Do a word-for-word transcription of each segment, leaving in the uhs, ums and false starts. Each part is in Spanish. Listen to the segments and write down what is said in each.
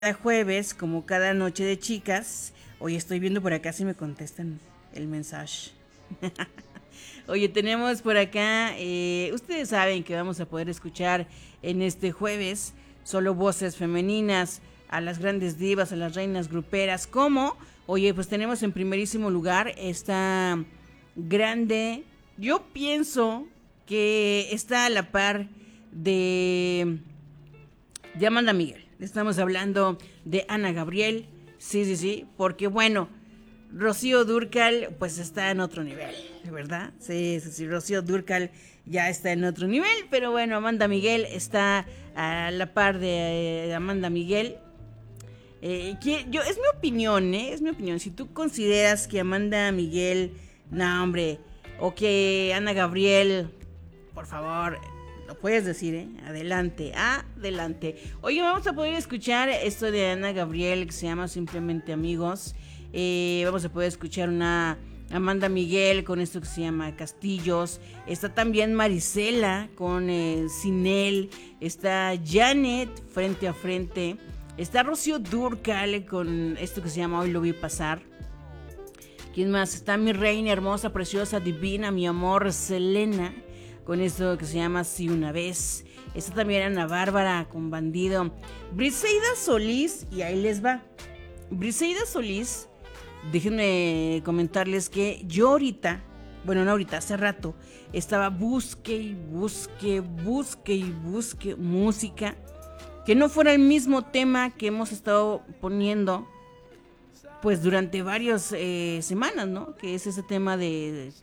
Cada jueves, como cada noche de chicas, hoy estoy viendo por acá si me contestan el mensaje. Oye, tenemos por acá, eh, ustedes saben que vamos a poder escuchar en este jueves solo voces femeninas, a las grandes divas, a las reinas gruperas, como, oye, pues tenemos en primerísimo lugar esta grande, yo pienso que está a la par de, de Amanda Miguel. Estamos hablando de Ana Gabriel, sí, sí, sí, porque bueno, Rocío Dúrcal pues está en otro nivel, ¿verdad? Sí, sí, sí, Rocío Dúrcal ya está en otro nivel, pero bueno, Amanda Miguel está a la par de eh, Amanda Miguel. Eh, que yo, es mi opinión, ¿eh? Es mi opinión. Si tú consideras que Amanda Miguel, no, hombre, o que Ana Gabriel, por favor, lo puedes decir, ¿eh? Adelante, adelante. Oye, vamos a poder escuchar esto de Ana Gabriel que se llama Simplemente Amigos. Eh, vamos a poder escuchar una Amanda Miguel con esto que se llama Castillos. Está también Marisela con eh, Sinel. Está Janet Frente a Frente. Está Rocío Dúrcal con esto que se llama Hoy lo vi pasar. ¿Quién más? Está mi reina hermosa, preciosa, divina, mi amor, Selena, con esto que se llama Si una vez. Está también Ana Bárbara con Bandido. Briseida Solís, y ahí les va. Briseida Solís, déjenme comentarles que yo ahorita, bueno, no ahorita, hace rato, estaba busque y busque, busque y busque música que no fuera el mismo tema que hemos estado poniendo pues durante varias eh, semanas, ¿no? Que es ese tema de... de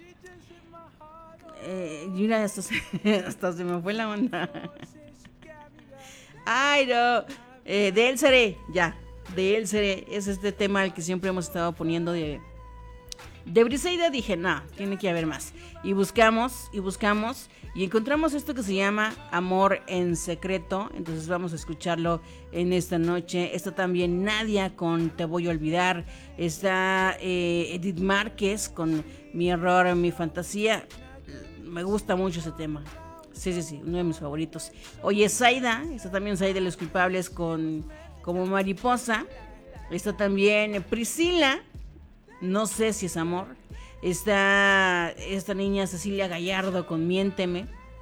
eh, mira, hasta se, hasta se me fue la onda. Ay, no. Eh, de él seré, ya. De él seré. Es este tema el que siempre hemos estado poniendo de... De Briseida dije, no, tiene que haber más. Y buscamos, y buscamos, y encontramos esto que se llama Amor en Secreto. Entonces vamos a escucharlo en esta noche. Está también Nadia con Te Voy a Olvidar. Está eh, Edith Márquez con Mi Error, Mi Fantasía. Me gusta mucho ese tema. Sí, sí, sí, uno de mis favoritos. Oye, Zaida, está también Zaida de los Culpables con Como Mariposa. Está también Priscila. No sé si es amor. Está esta niña Cecilia Gallardo con Miénteme.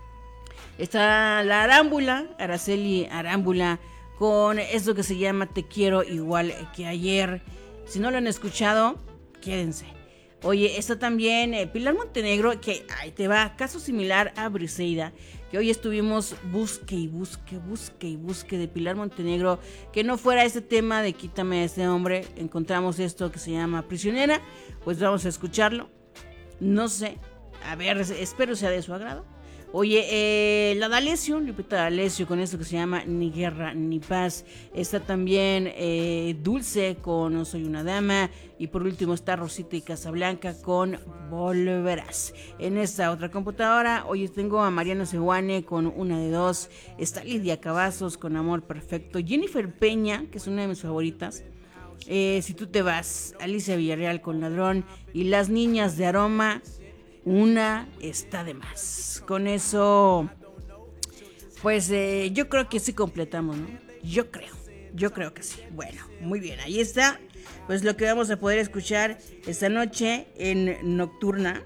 Está la Arámbula, Araceli Arámbula, con esto que se llama Te Quiero Igual que Ayer. Si no lo han escuchado, quédense. Oye, está también eh, Pilar Montenegro, que ahí te va, caso similar a Briseida, que hoy estuvimos busque y busque, busque y busque de Pilar Montenegro, que no fuera este tema de Quítame a este hombre. Encontramos esto que se llama Prisionera, pues vamos a escucharlo. No sé, a ver, espero sea de su agrado. Oye, eh, la D'Alessio, Lupita D'Alessio con esto que se llama Ni Guerra ni Paz. Está también eh, Dulce con No Soy una Dama. Y por último está Rosita y Casablanca con Volverás. En esta otra computadora, hoy tengo a Mariana Seguane con Una de Dos. Está Lidia Cavazos con Amor Perfecto. Jennifer Peña, que es una de mis favoritas. Eh, si tú te vas, Alicia Villarreal con Ladrón. Y Las Niñas de Aroma, Una está de más. Con eso, pues eh, yo creo que sí completamos, ¿no? Yo creo, yo creo que sí. Bueno, muy bien, ahí está. Pues lo que vamos a poder escuchar esta noche en Nocturna.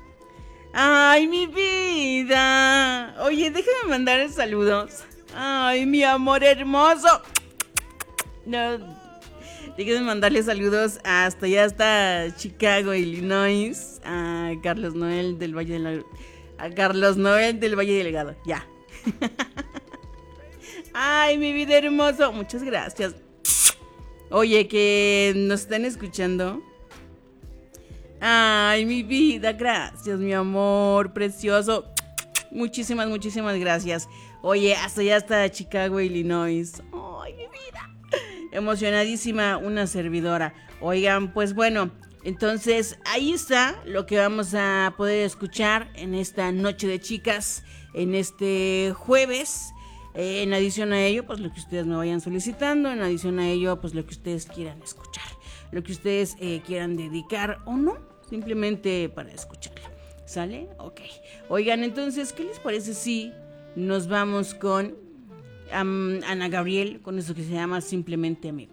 ¡Ay, mi vida! Oye, déjame mandar saludos. ¡Ay, mi amor hermoso! No... Déjenme mandarle saludos hasta allá, hasta Chicago, Illinois, a Carlos Noel del Valle de la... a Carlos Noel del Valle Delgado, ya. Ay, mi vida hermoso, muchas gracias. Oye, que nos están escuchando. Ay, mi vida, gracias, mi amor precioso. Muchísimas, muchísimas gracias. Oye, hasta allá, hasta Chicago, Illinois. Ay, mi vida. Emocionadísima una servidora. Oigan, pues bueno, entonces ahí está lo que vamos a poder escuchar en esta noche de chicas, en este jueves. Eh, en adición a ello, pues lo que ustedes me vayan solicitando. En adición a ello, pues lo que ustedes quieran escuchar, lo que ustedes eh, quieran dedicar o no, simplemente para escucharlo. ¿Sale? Ok. Oigan, entonces, ¿qué les parece si nos vamos con um, Ana Gabriel con eso que se llama Simplemente Amigo.